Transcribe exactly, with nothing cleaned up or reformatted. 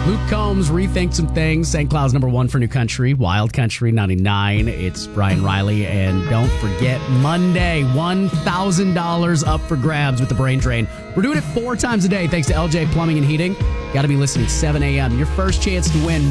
Luke Combs rethink some things. Saint Cloud's number one for New Country, Wild Country ninety-nine. It's Brian Riley. And don't forget, Monday, one thousand dollars up for grabs with the Brain Drain. We're doing it four times a day thanks to L J Plumbing and Heating. Got to be listening seven a.m. Your first chance to win